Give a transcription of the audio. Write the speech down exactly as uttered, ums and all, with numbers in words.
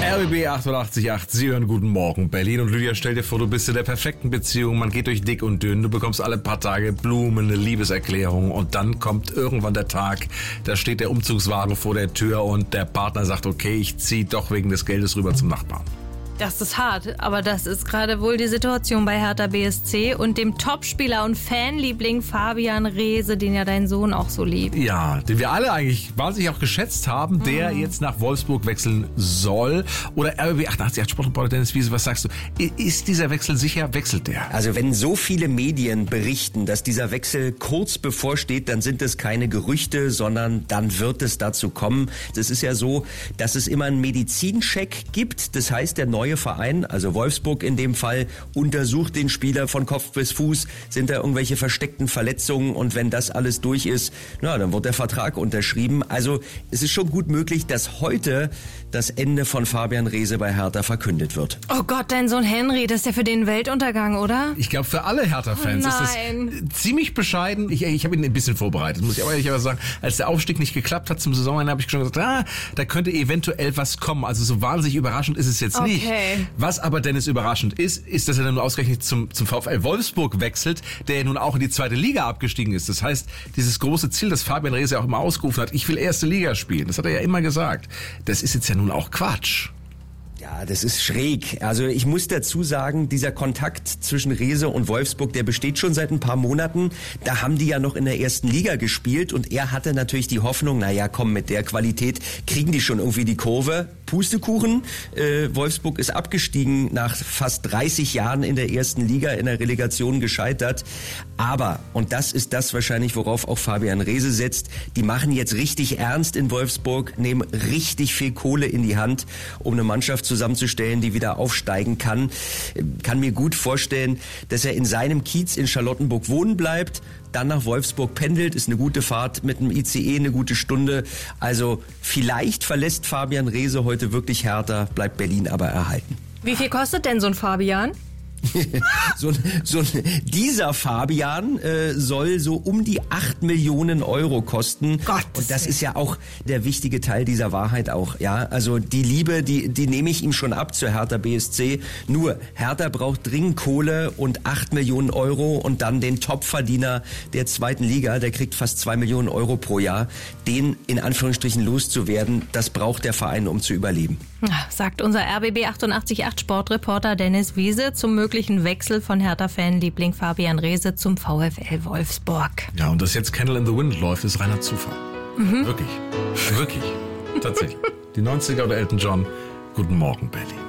R B B achtundachtzig Komma acht, Sie hören Guten Morgen Berlin. Und Lydia, stell dir vor, du bist in der perfekten Beziehung, man geht durch dick und dünn, du bekommst alle paar Tage Blumen, eine Liebeserklärung und dann kommt irgendwann der Tag, da steht der Umzugswagen vor der Tür und der Partner sagt, okay, ich ziehe doch wegen des Geldes rüber zum Nachbarn. Das ist hart, aber das ist gerade wohl die Situation bei Hertha B S C und dem Topspieler und Fanliebling Fabian Reese, den ja dein Sohn auch so liebt. Ja, den wir alle eigentlich wahnsinnig auch geschätzt haben, der mhm. jetzt nach Wolfsburg wechseln soll. Oder R B B achtundachtzig Komma acht Sportreporter Dennis Wiese, was sagst du? Ist dieser Wechsel sicher? Wechselt der? Also wenn so viele Medien berichten, dass dieser Wechsel kurz bevorsteht, dann sind es keine Gerüchte, sondern dann wird es dazu kommen. Das ist ja so, dass es immer einen Medizincheck gibt. Das heißt, der neue Verein, also Wolfsburg in dem Fall, untersucht den Spieler von Kopf bis Fuß. Sind da irgendwelche versteckten Verletzungen? Und wenn das alles durch ist, na, dann wird der Vertrag unterschrieben. Also es ist schon gut möglich, dass heute das Ende von Fabian Reese bei Hertha verkündet wird. Oh Gott, dein Sohn Henry, das ist ja für den Weltuntergang, oder? Ich glaube, für alle Hertha-Fans oh ist das ziemlich bescheiden. Ich, ich habe ihn ein bisschen vorbereitet, muss ich aber ehrlich sagen. Als der Aufstieg nicht geklappt hat zum Saisonende, habe ich schon gesagt, ah, da könnte eventuell was kommen. Also so wahnsinnig überraschend ist es jetzt okay. nicht. Was aber Dennis überraschend ist, ist, dass er dann nur ausgerechnet zum, zum VfL Wolfsburg wechselt, der ja nun auch in die zweite Liga abgestiegen ist. Das heißt, dieses große Ziel, das Fabian Reese auch immer ausgerufen hat, ich will erste Liga spielen, das hat er ja immer gesagt. Das ist jetzt ja nun auch Quatsch. Ja, das ist schräg. Also ich muss dazu sagen, dieser Kontakt zwischen Reese und Wolfsburg, der besteht schon seit ein paar Monaten. Da haben die ja noch in der ersten Liga gespielt und er hatte natürlich die Hoffnung, naja, komm, mit der Qualität kriegen die schon irgendwie die Kurve. Pustekuchen, äh, Wolfsburg ist abgestiegen, nach fast dreißig Jahren in der ersten Liga, in der Relegation gescheitert. Aber, und das ist das wahrscheinlich, worauf auch Fabian Reese setzt, die machen jetzt richtig ernst in Wolfsburg, nehmen richtig viel Kohle in die Hand, um eine Mannschaft zusammenzustellen, die wieder aufsteigen kann. Kann mir gut vorstellen, dass er in seinem Kiez in Charlottenburg wohnen bleibt, dann nach Wolfsburg pendelt, ist eine gute Fahrt mit dem I C E, eine gute Stunde. Also vielleicht verlässt Fabian Reese heute wirklich Hertha, bleibt Berlin aber erhalten. Wie viel kostet denn so ein Fabian? so, so dieser Fabian äh, soll so um die acht Millionen Euro kosten. Gott, und das ist ja auch der wichtige Teil dieser Wahrheit auch. Ja, also die Liebe, die, die nehme ich ihm schon ab zur Hertha B S C. Nur Hertha braucht dringend Kohle und acht Millionen Euro und dann den Topverdiener der zweiten Liga, der kriegt fast zwei Millionen Euro pro Jahr. Den in Anführungsstrichen loszuwerden, das braucht der Verein, um zu überleben. Sagt unser R B B achtundachtzig Komma acht Sportreporter Dennis Wiese zum möglichen Wechsel von Hertha-Fanliebling Fabian Reese zum VfL Wolfsburg. Ja, und dass jetzt Candle in the Wind läuft, ist reiner Zufall. Mhm. Wirklich. Wirklich. Tatsächlich. Die neunziger oder Elton John. Guten Morgen, Berlin.